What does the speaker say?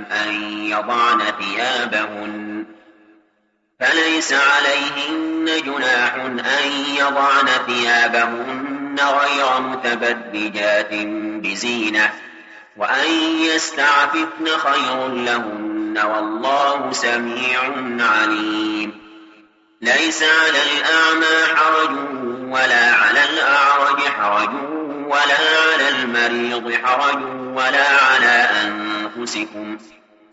أن يضعن ثيابهن فليس عليهن جناح أن يضعن ثيابهن غير متبرجات بزينة وأن يستعففن خير لهن والله سميع عليم. ليس على الأعمى حرج ولا على الأعرج حرج ولا على المريض حرج ولا على أنفسكم